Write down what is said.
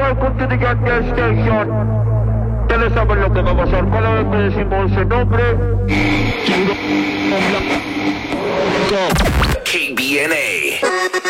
welcome to the Get There Station. Ustedes saben lo que va a pasar cada vez que decimos ese nombre. KBNA.